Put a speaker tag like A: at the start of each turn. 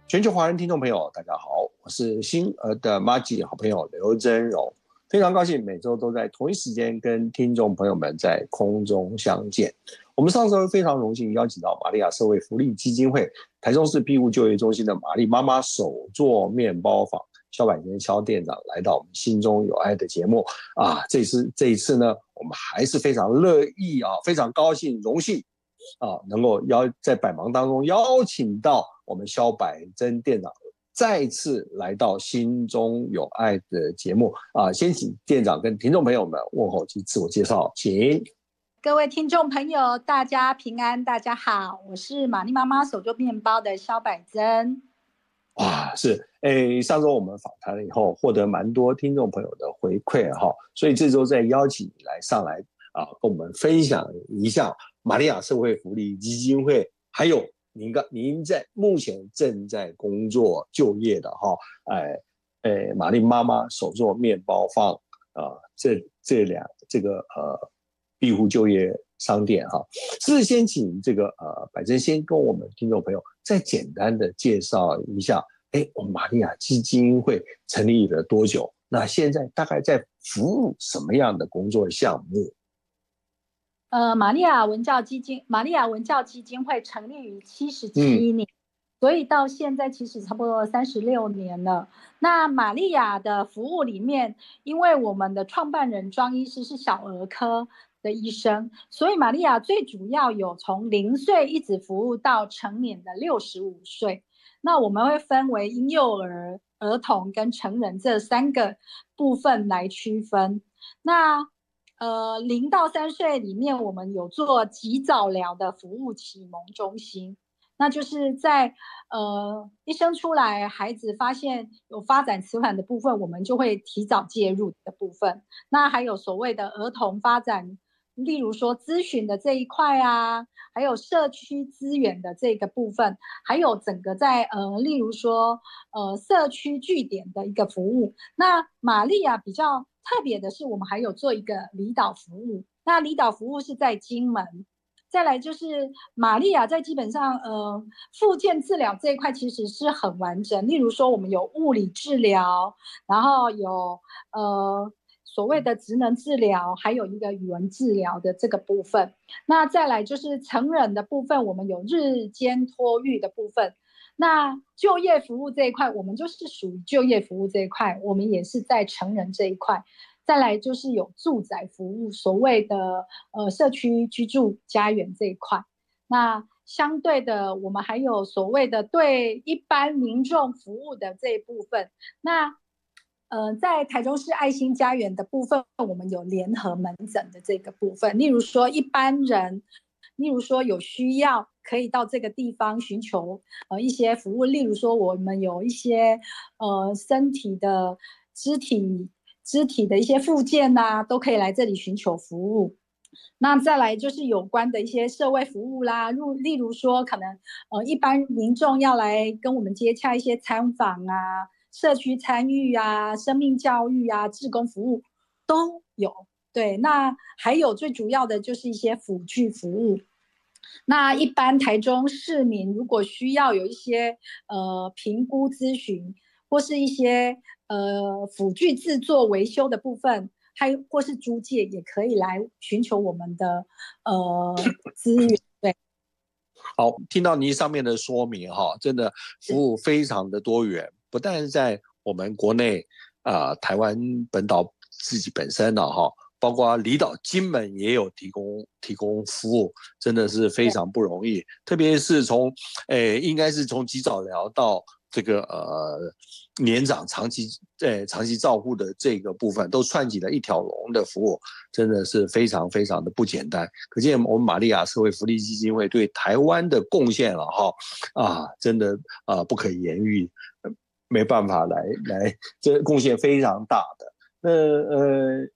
A: 全球华人听众朋友，大家好，我是星儿的麻吉好朋友刘真荣，非常高兴每周都在同一时间跟听众朋友们在空中相见。我们上周非常荣幸邀请到玛利亚社会福利基金会台中市庇护就业中心的玛丽妈妈手做面包坊萧百珍萧店长来到我们心中有爱的节目啊，这一次呢，我们还是非常乐意啊，非常高兴荣幸啊，能够在百忙当中邀请到我们萧百珍店长再次来到心中有爱的节目啊，先请店长跟听众朋友们问候及自我介绍，请。
B: 各位听众朋友，大家平安，大家好，我是玛丽妈妈手做面包的萧百珍。
A: 哇，是，上周我们访谈了以后，获得蛮多听众朋友的回馈哈，所以这周再邀请你上来啊，跟我们分享一下玛利亚社会福利基金会，还有您在目前正在工作就业的哈，玛丽妈妈手做面包坊啊，这个庇护就业商店哈，是先请这个百珍先跟我们听众朋友再简单的介绍一下，我们玛利亚基金会成立了多久？那现在大概在服务什么样的工作项目？
B: 玛利亚文教基金会成立于77年，所以到现在其实差不多36年了。那玛利亚的服务里面，因为我们的创办人庄医师是小儿科的医生，所以玛利亚最主要有从0岁一直服务到成年的65岁。那我们会分为婴幼儿、儿童跟成人这3个部分来区分。那0到3岁里面，我们有做及早疗的服务启蒙中心，那就是在一生出来，孩子发现有发展迟缓的部分，我们就会提早介入的部分。那还有所谓的儿童发展，例如说咨询的这一块啊，还有社区资源的这个部分，还有整个在例如说社区据点的一个服务。那玛利亚比较特别的是，我们还有做一个离岛服务。那离岛服务是在金门。再来就是玛利亚在基本上复健治疗这一块其实是很完整，例如说我们有物理治疗，然后有所谓的职能治疗，还有一个语文治疗的这个部分。那再来就是成人的部分，我们有日间托育的部分。那就业服务这一块，我们就是属于就业服务这一块，我们也是在成人这一块。再来就是有住宅服务，所谓的社区居住家园这一块。那相对的，我们还有所谓的对一般民众服务的这一部分。那在台中市爱心家园的部分，我们有联合门诊的这个部分，例如说一般人，例如说有需要可以到这个地方寻求一些服务，例如说我们有一些身体的肢体的一些复健啊，都可以来这里寻求服务。那再来就是有关的一些社会服务啦，例如说可能一般民众要来跟我们接洽一些参访啊、社区参与啊、生命教育啊、志工服务都有。对，那还有最主要的就是一些辅具服务。那一般台中市民如果需要有一些评估咨询，或是一些辅具制作维修的部分，还或是租借，也可以来寻求我们的资源。对，
A: 好，听到您上面的说明哈，真的服务非常的多元，不但是在我们国内台湾本岛自己本身的哈，包括离岛金门也有提供服务，真的是非常不容易。特别是应该是从及早疗到这个年长长期照护的这个部分，都串起了一条龙的服务，真的是非常非常的不简单。可见我们玛利亚社会福利基金会对台湾的贡献了哈真的不可言喻，没办法来，这贡献非常大的。那